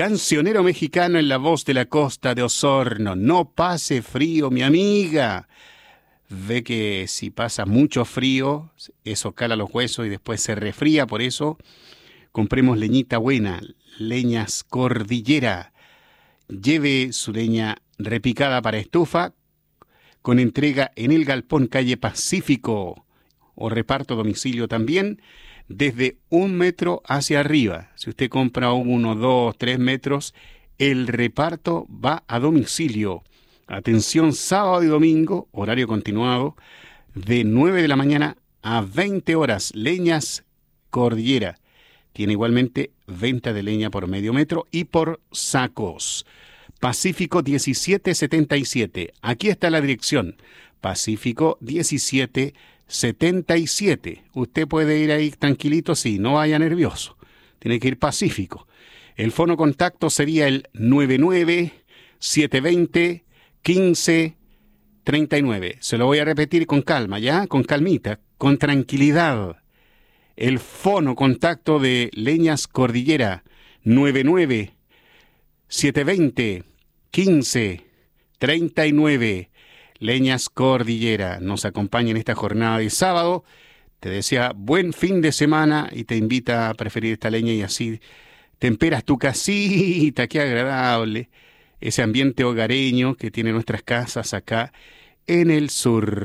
Cancionero mexicano en la voz de la costa de Osorno. No pase frío, mi amiga. Ve que si pasa mucho frío, eso cala los huesos y después se resfría. Por eso, compremos leñita buena, Leñas Cordillera. Lleve su leña repicada para estufa con entrega en el Galpón Calle Pacífico o reparto a domicilio también desde 1 metro hacia arriba. Si usted compra 1, 2, 3 metros, el reparto va a domicilio. Atención, sábado y domingo, horario continuado, de 9 de la mañana a 20 horas. Leñas Cordillera. Tiene igualmente venta de leña por medio metro y por sacos. Pacífico 1777. Aquí está la dirección. Pacífico 1777. Usted puede ir ahí tranquilito, sí, no vaya nervioso. Tiene que ir pacífico. El fono contacto sería el 99-720-1539. Se lo voy a repetir con calma, ¿ya? Con calmita, con tranquilidad. El fono contacto de Leñas Cordillera, 99-720-1539. Leñas Cordillera nos acompaña en esta jornada de sábado. Te desea buen fin de semana y te invita a preferir esta leña y así temperas tu casita. Qué agradable ese ambiente hogareño que tiene nuestras casas acá en el sur.